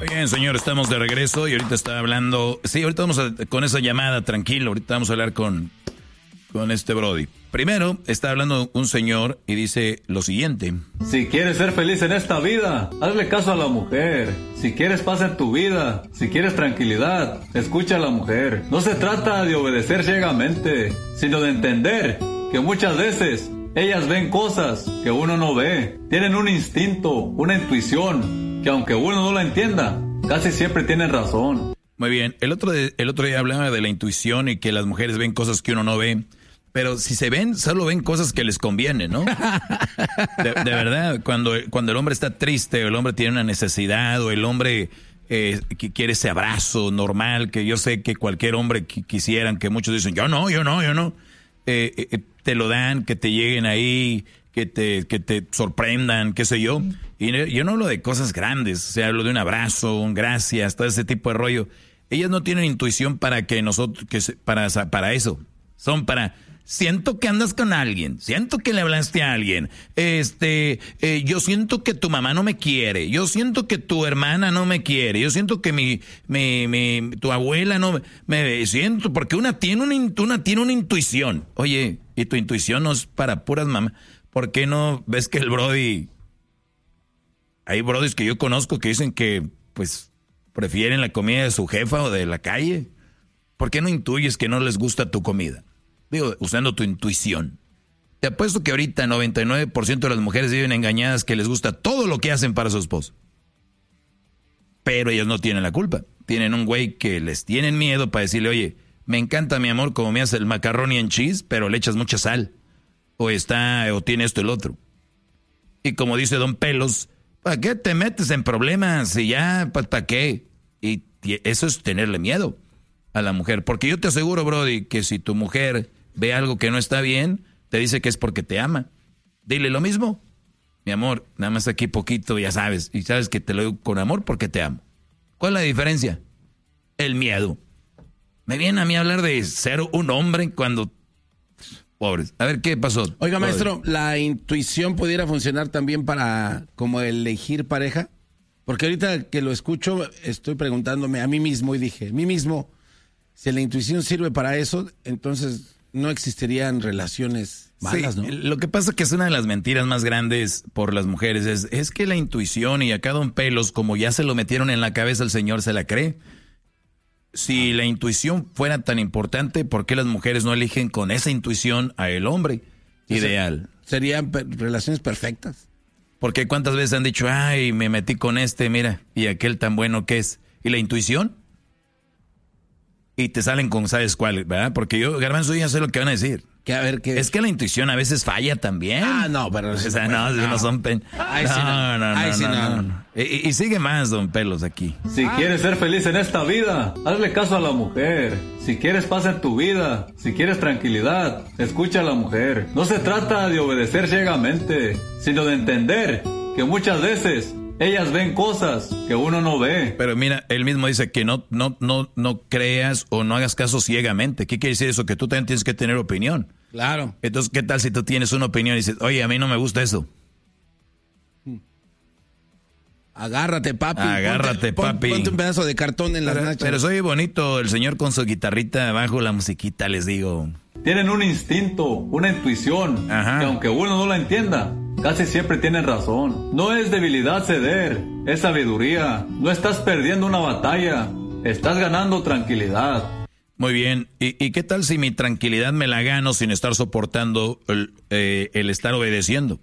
Bien, señor, estamos de regreso y ahorita está hablando... Sí, ahorita vamos con esa llamada, tranquilo, ahorita vamos a hablar con este Brody. Primero, está hablando un señor y dice lo siguiente. Si quieres ser feliz en esta vida, hazle caso a la mujer. Si quieres paz en tu vida, si quieres tranquilidad, escucha a la mujer. No se trata de obedecer ciegamente, sino de entender que muchas veces ellas ven cosas que uno no ve. Tienen un instinto, una intuición, que aunque uno no la entienda, casi siempre tienen razón. Muy bien, el otro día hablaba de la intuición y que las mujeres ven cosas que uno no ve. Pero si se ven, solo ven cosas que les convienen, ¿no? De verdad, cuando el hombre está triste, o el hombre tiene una necesidad, o el hombre que quiere ese abrazo normal, que yo sé que cualquier hombre quisieran, que muchos dicen, yo no. Te lo dan, que te lleguen ahí, que te sorprendan, qué sé yo. Y yo no hablo de cosas grandes, o sea, hablo de un abrazo, un gracias, todo ese tipo de rollo. Ellas no tienen intuición para que nosotros, para eso. Son para... Siento que andas con alguien, siento que le hablaste a alguien, yo siento que tu mamá no me quiere, yo siento que tu hermana no me quiere, yo siento que tu abuela no me siento, porque una tiene una intuición. Oye, y tu intuición no es para puras mamás. ¿Por qué no ves que el Brody... Hay brodis que yo conozco que dicen que, pues, prefieren la comida de su jefa o de la calle? ¿Por qué no intuyes que no les gusta tu comida? Digo, usando tu intuición. Te apuesto que ahorita 99% de las mujeres viven engañadas que les gusta todo lo que hacen para su esposo. Pero ellas no tienen la culpa. Tienen un güey que les tienen miedo para decirle, oye, me encanta mi amor como me hace el macaroni en cheese, pero le echas mucha sal. O tiene esto y el otro. Y como dice Don Pelos, ¿para qué te metes en problemas? Y ya, ¿para qué? Y eso es tenerle miedo a la mujer. Porque yo te aseguro, Brody, que si tu mujer ve algo que no está bien, te dice que es porque te ama. Dile lo mismo. Mi amor, nada más aquí poquito, ya sabes. Y sabes que te lo digo con amor porque te amo. ¿Cuál es la diferencia? El miedo. Me viene a mí a hablar de ser un hombre cuando... Pobres. A ver, ¿qué pasó? Oiga, maestro, ¿la intuición pudiera funcionar también para como elegir pareja? Porque ahorita que lo escucho, estoy preguntándome a mí mismo y dije, a mí mismo, si la intuición sirve para eso, entonces no existirían relaciones malas, sí, ¿no? Lo que pasa es que es una de las mentiras más grandes por las mujeres. Es que la intuición, y acá Don Pelos, como ya se lo metieron en la cabeza, el señor se la cree. Si la intuición fuera tan importante, ¿por qué las mujeres no eligen con esa intuición a el hombre ideal? Serían relaciones perfectas. Porque cuántas veces han dicho, ay, me metí con mira, y aquel tan bueno que es. ¿Y la intuición? Y te salen con sabes cuál, ¿verdad? Porque yo, Garbanzo, ya sé lo que van a decir. Que a ver, ¿qué? Es que la intuición a veces falla también. No, pero... O sea, no son... No. Y sigue más, Don Pelos, aquí. Si quieres ser feliz en esta vida, hazle caso a la mujer. Si quieres paz en tu vida, si quieres tranquilidad, escucha a la mujer. No se trata de obedecer ciegamente, sino de entender que muchas veces ellas ven cosas que uno no ve. Pero mira, él mismo dice que no creas o no hagas caso ciegamente. ¿Qué quiere decir eso? Que tú también tienes que tener opinión. Claro. Entonces, ¿qué tal si tú tienes una opinión y dices, oye, a mí no me gusta eso? Agárrate, papi. Papi. Ponte un pedazo de cartón en las nachas. Pero soy bonito, el señor con su guitarrita abajo, la musiquita, les digo. Tienen un instinto, una intuición, que aunque uno no la entienda, casi siempre tienen razón. No es debilidad ceder, es sabiduría. No estás perdiendo una batalla, estás ganando tranquilidad. Muy bien. ¿Y qué tal si mi tranquilidad me la gano sin estar soportando el estar obedeciendo?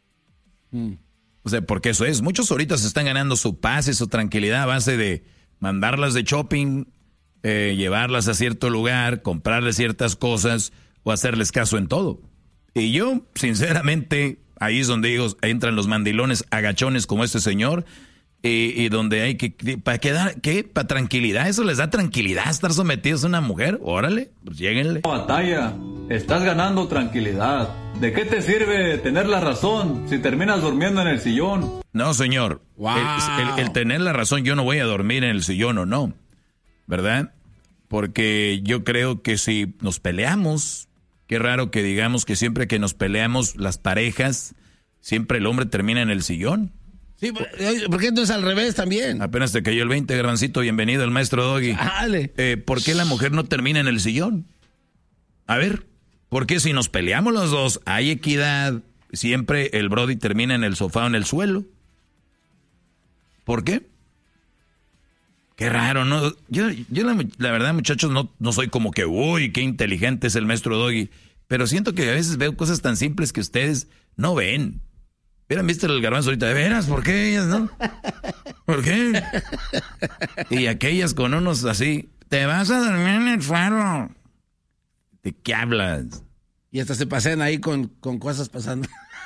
O sea, porque eso es. Muchos ahorita se están ganando su paz y su tranquilidad a base de mandarlas de shopping, llevarlas a cierto lugar, comprarles ciertas cosas o hacerles caso en todo. Y yo, sinceramente, ahí es donde digo, entran los mandilones agachones como este señor, y donde hay que, ¿para qué? ¿Para tranquilidad? ¿Eso les da tranquilidad estar sometidos a una mujer? Órale, pues lléguenle. Batalla, estás ganando tranquilidad. ¿De qué te sirve tener la razón si terminas durmiendo en el sillón? No, señor. Wow. El tener la razón, yo no voy a dormir en el sillón o no, ¿verdad? Porque yo creo que si nos peleamos, qué raro que digamos que siempre que nos peleamos las parejas, siempre el hombre termina en el sillón. Sí, ¿por qué entonces al revés también? Apenas te cayó el 20, Garbancito, bienvenido el maestro Doggy. Dale. ¿Por qué la mujer no termina en el sillón? A ver, ¿por qué si nos peleamos los dos, hay equidad, siempre el Brody termina en el sofá o en el suelo? ¿Por qué? Qué raro, ¿no? Yo la verdad, muchachos, no soy como que, uy, qué inteligente es el maestro Doggy, pero siento que a veces veo cosas tan simples que ustedes no ven. Hubieran visto el Garbanzo ahorita, de veras, ¿por qué ellas no? ¿Por qué? Y aquellas con unos así, te vas a dormir en el faro. ¿De qué hablas? Y hasta se pasean ahí con cosas pasando.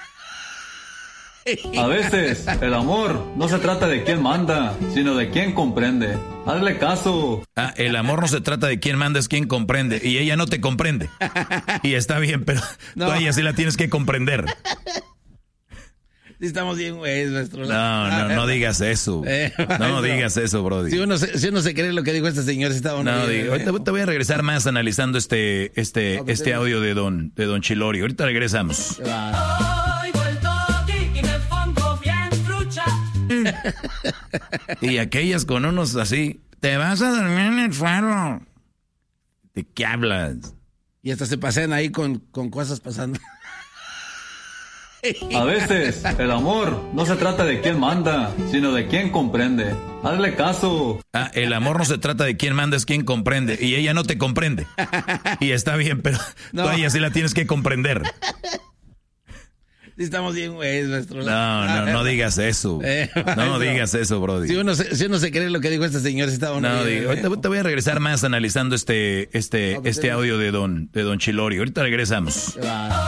A veces, el amor no se trata de quién manda, sino de quién comprende. Hazle caso. El amor no se trata de quién manda, es quién comprende. Y ella no te comprende. Y está bien, pero tú a ella sí la tienes que comprender. Sí, estamos bien, güey, nuestro. No digas eso. No digas eso, Brody. Si uno se cree lo que dijo este señor, si está no, digo, ahorita te voy a regresar más analizando este audio de don Chilori. Ahorita regresamos. Y aquellas con unos así, te vas a dormir en el faro. ¿De qué hablas? Y hasta se pasean ahí con cosas pasando. A veces, el amor no se trata de quién manda, sino de quién comprende. Hazle caso. El amor no se trata de quién manda, es quién comprende. Y ella no te comprende. Y está bien, pero tú a ella sí la tienes que comprender. Sí, estamos bien, güey, nuestro. No digas eso. No digas eso, Brody. Si uno se cree lo que dijo este señor, si está digo, ahorita te voy a regresar más analizando este audio de don Chilori. Ahorita regresamos.